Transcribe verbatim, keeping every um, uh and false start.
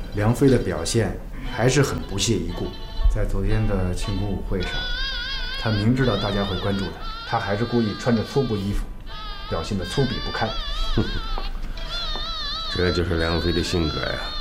梁飞的表现还是很不屑一顾。在昨天的庆功舞会上，他明知道大家会关注他，他还是故意穿着粗布衣服，表现得粗鄙不堪。 这就是梁飞的性格呀。